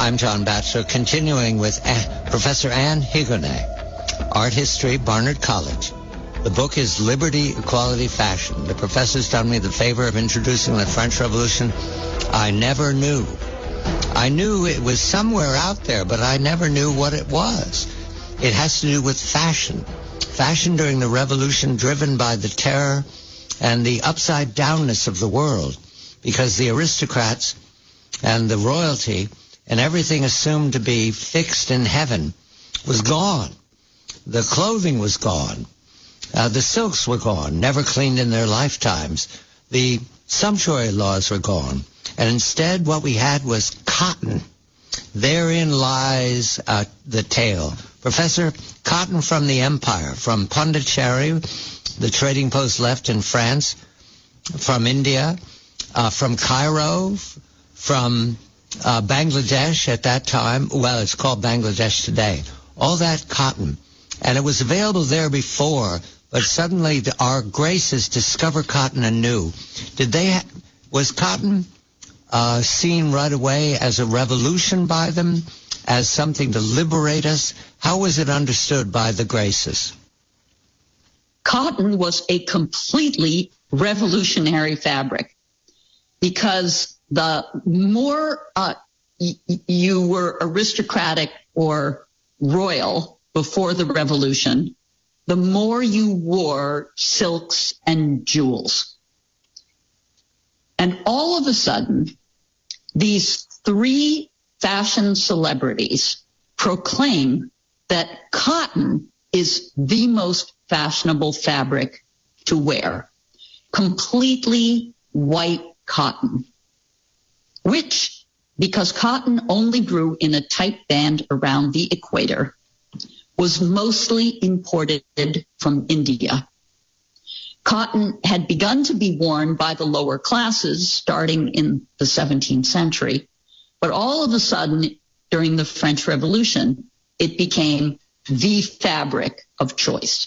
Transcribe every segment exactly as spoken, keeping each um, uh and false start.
I'm John Batchelor, continuing with A- Professor Anne Higonnet, Art History, Barnard College. The book is Liberty, Equality, Fashion. The professor's done me the favor of introducing the French Revolution I never knew. I knew it was somewhere out there, but I never knew what it was. It has to do with fashion. Fashion during the revolution, driven by the terror and the upside-downness of the world, because the aristocrats and the royalty and everything assumed to be fixed in heaven was gone. The clothing was gone. Uh, the silks were gone, never cleaned in their lifetimes. The sumptuary laws were gone. And instead, what we had was cotton. Therein lies uh, the tale. Professor, cotton from the empire, from Pondicherry, the trading post left in France, from India, uh, from Cairo, from uh, Bangladesh at that time. Well, it's called Bangladesh today. All that cotton. And it was available there before, but suddenly the, our graces discover cotton anew. Did they ha- was cotton uh, seen right away as a revolution by them, as something to liberate us? How was it understood by the graces? Cotton was a completely revolutionary fabric, because the more uh, y- you were aristocratic or royal before the revolution, the more you wore silks and jewels. And all of a sudden, these three fashion celebrities proclaim that cotton is the most fashionable fabric to wear. Completely white cotton, which, because cotton only grew in a tight band around the equator, was mostly imported from India. Cotton had begun to be worn by the lower classes starting in the seventeenth century, but all of a sudden, during the French Revolution, it became the fabric of choice.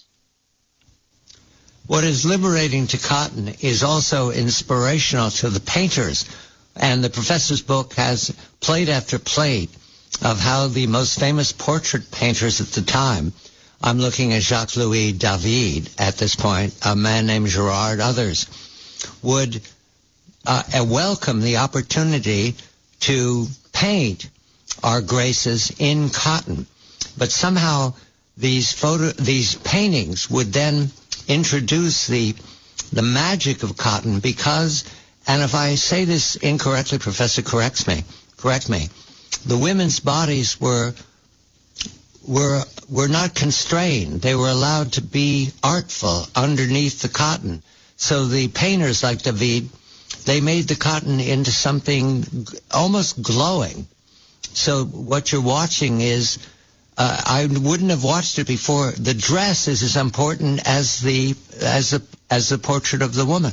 What is liberating to cotton is also inspirational to the painters, and the professor's book has plate after plate of how the most famous portrait painters at the time, I'm looking at Jacques-Louis David at this point, a man named Gerard, others, would uh, welcome the opportunity to paint our graces in cotton. But somehow these photo, these paintings would then introduce the the magic of cotton, because, and if I say this incorrectly, Professor, corrects me, correct me, the women's bodies were were were not constrained. They were allowed to be artful underneath the cotton. So the painters like David, they made the cotton into something almost glowing. So what you're watching is, uh, I wouldn't have watched it before. The dress is as important as the as the as the portrait of the woman.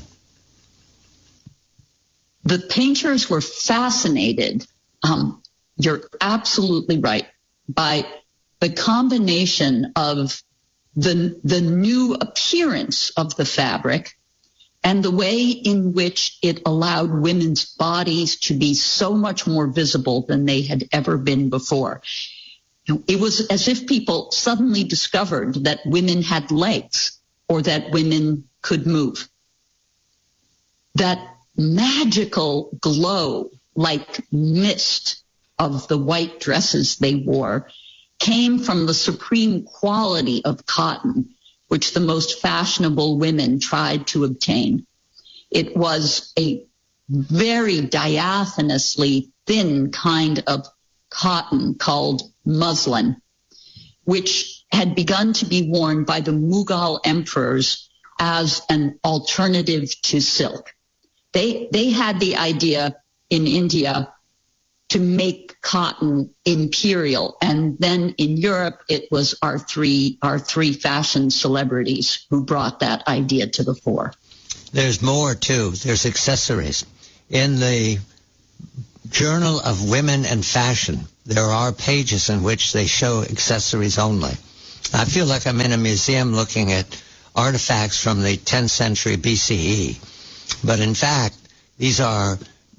The painters were fascinated. Um, you're absolutely right, by the combination of the the new appearance of the fabric and the way in which it allowed women's bodies to be so much more visible than they had ever been before. It was as if people suddenly discovered that women had legs, or that women could move. That magical glow, like mist, of the white dresses they wore came from the supreme quality of cotton, which the most fashionable women tried to obtain. It was a very diaphanously thin kind of cotton called muslin, which had begun to be worn by the Mughal emperors as an alternative to silk. They, they had the idea in India to make cotton imperial. And then in Europe, it was our three, our three fashion celebrities who brought that idea to the fore. There's more, too. There's accessories. In the Journal of Women and Fashion, there are pages in which they show accessories only. I feel like I'm in a museum looking at artifacts from the tenth century B C E. But in fact, these are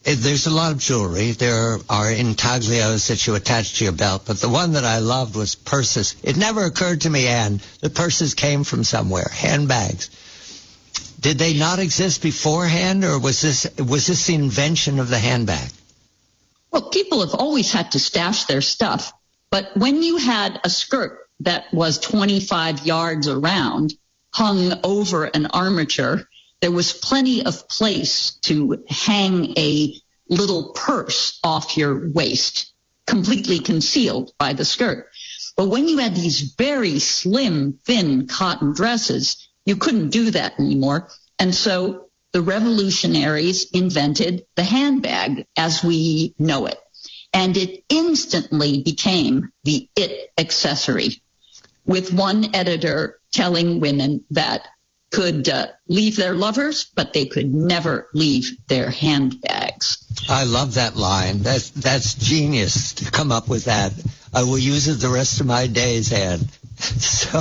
it, there's a lot of jewelry. There are intaglios that you attach to your belt, but the one that I loved was purses. It never occurred to me, Anne, that purses came from somewhere, handbags. Did they not exist beforehand, or was this was this the invention of the handbag? Well, people have always had to stash their stuff, but when you had a skirt that was twenty-five yards around, hung over an armature, there was plenty of place to hang a little purse off your waist, completely concealed by the skirt. But when you had these very slim, thin cotton dresses, you couldn't do that anymore. And so the revolutionaries invented the handbag as we know it. And it instantly became the it accessory, with one editor telling women that could uh, leave their lovers, but they could never leave their handbags. I love that line. That's, that's genius to come up with that. I will use it the rest of my days, Anne. So...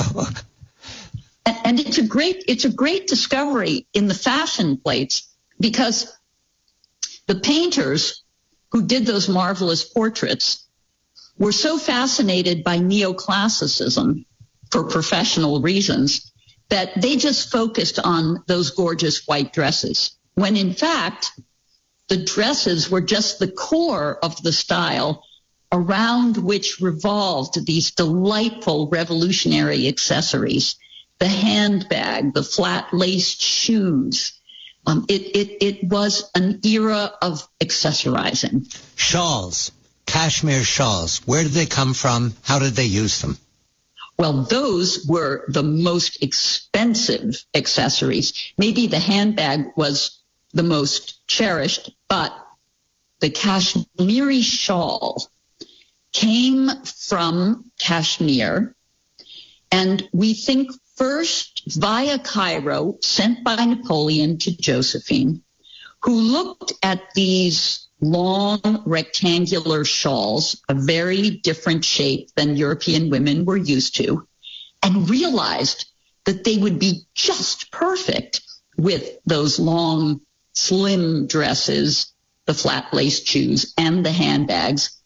And it's a great, it's a great discovery in the fashion plates, because the painters who did those marvelous portraits were so fascinated by neoclassicism for professional reasons that they just focused on those gorgeous white dresses, when in fact the dresses were just the core of the style around which revolved these delightful revolutionary accessories. The handbag, the flat-laced shoes. Um, it, it, it was an era of accessorizing. Shawls, cashmere shawls. Where did they come from? How did they use them? Well, those were the most expensive accessories. Maybe the handbag was the most cherished, but the Kashmiri shawl came from Kashmir, and we think first via Cairo, sent by Napoleon to Josephine, who looked at these long rectangular shawls, a very different shape than European women were used to, and realized that they would be just perfect with those long, slim dresses, the flat-laced shoes, and the handbags.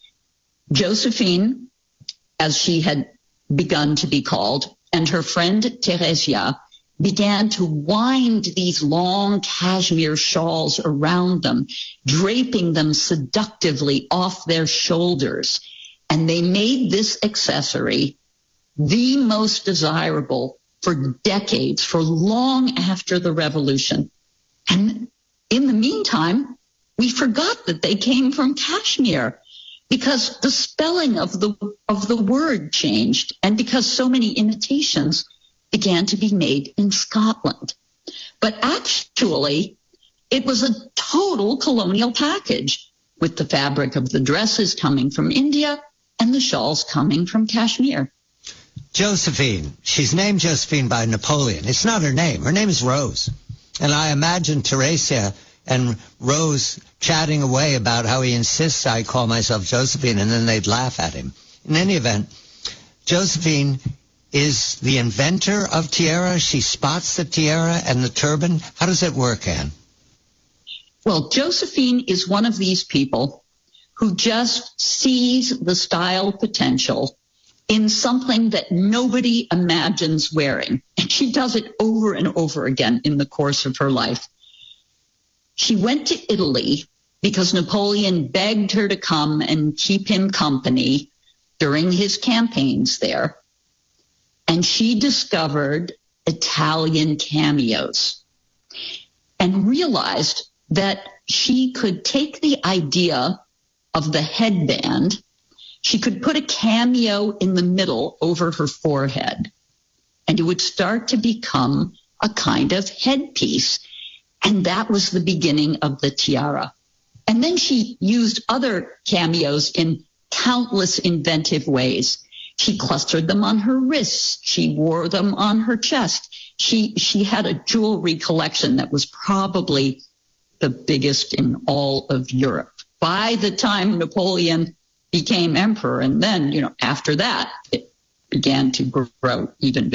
Josephine, as she had begun to be called, and her friend Theresia began to wind these long cashmere shawls around them, draping them seductively off their shoulders. And they made this accessory the most desirable for decades, for long after the revolution. And in the meantime, we forgot that they came from Kashmir, because the spelling of the of the word changed, and because so many imitations began to be made in Scotland. But actually, it was a total colonial package, with the fabric of the dresses coming from India and the shawls coming from Kashmir. Josephine. She's named Josephine by Napoleon. It's not her name. Her name is Rose. And I imagine Theresia and Rose chatting away about how he insists I call myself Josephine, and then they'd laugh at him. In any event, Josephine is the inventor of tiara. She spots the tiara and the turban. How does it work, Anne? Well, Josephine is one of these people who just sees the style potential in something that nobody imagines wearing. And she does it over and over again in the course of her life. She went to Italy because Napoleon begged her to come and keep him company during his campaigns there. And she discovered Italian cameos and realized that she could take the idea of the headband, she could put a cameo in the middle over her forehead, and it would start to become a kind of headpiece. And that was the beginning of the tiara. And then she used other cameos in countless inventive ways. She clustered them on her wrists. She wore them on her chest. She, she had a jewelry collection that was probably the biggest in all of Europe. By the time Napoleon became emperor, and then, you know, after that, it began to grow even bigger.